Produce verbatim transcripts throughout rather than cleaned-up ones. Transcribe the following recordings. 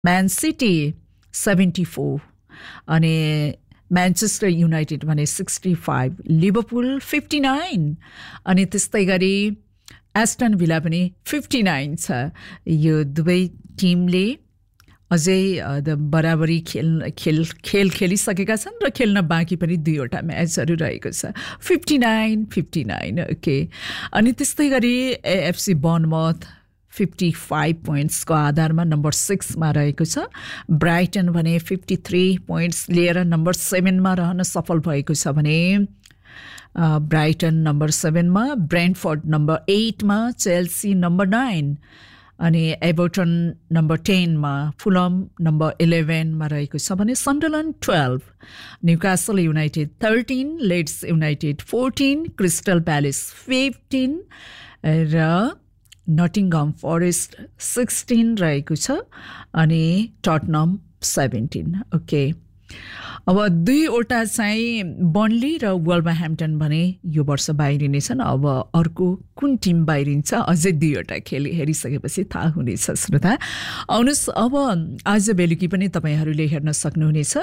man city seventy four अनि Manchester United भने sixty five Liverpool fifty nine अनि त्यस्तै गरी एस्टन विला पनि फिफ्टी नाइन छ यो दुवै टिमले अझै बराबरी खेल खेल खेल खेलिसकेका छन् र खेल्न बाँकी पनि दुईवटा म्याचहरू रहेको छ fifty nine fifty nine okay अनि त्यस्तै गरी एएफसी बर्नमथ फिफ्टी फाइभ पोइन्ट्सको आधारमा नम्बर सिक्समा रहेको छ ब्राइटन भने फिफ्टी थ्री पोइन्ट्स लिएर नम्बर सेभेनमा रहन सफल भएको छ भने Brighton number सेभेनमा ब्रेन्टफोर्ड number एटमा Chelsea number nine अनि एभर्टन नम्बर टेनमा फुलम नम्बर इलेभेनमा रहेको छ भने सन्डरल्यान्ड twelve न्युकासल United thirteen leads United fourteen crystal palace fifteen र नटिङहम फरेस्ट सिक्सटिन रहेको छ अनि टटनम सेभेन्टिन ओके अब दुईवटा चाहिँ बर्नली र वुल्भरह्याम्पटन भने यो वर्ष बाहिरिनेछन् अब अर्को कुन टिम बाहिरिन्छ अझै दुईवटा खेल हेरिसकेपछि थाहा हुनेछ श्रोता आउनुहोस् अब आज बेलुकी पनि तपाईँहरूले हेर्न सक्नुहुनेछ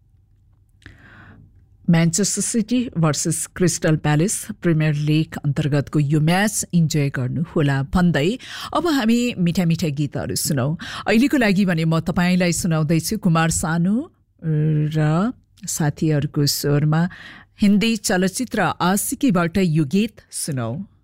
Manchester city versus crystal palace premier league अन्तर्गतको यो म्याच इन्जोय गर्नुहोला भन्दै अब हामी मिठा मिठा गीतहरू सुनौँ अहिलेको लागि भने म तपाईँलाई सुनाउँदैछु कुमार सानु र साथीहरूको स्वरमा हिन्दी चलचित्र आशिकीबाट यो गीत सुनौ